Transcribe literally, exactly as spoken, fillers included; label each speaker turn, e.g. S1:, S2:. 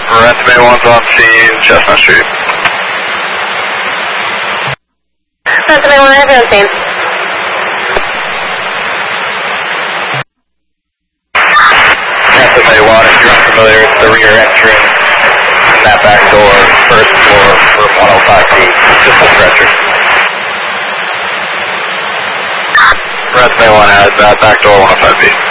S1: Resume one's on scene, Chestnut Street.
S2: Resume one, I've been on scene.
S1: Resume one, if you're unfamiliar, it's the rear entrance in that back door, first floor, room one oh five B, just a stretcher. Resume one has that back door, one oh five B.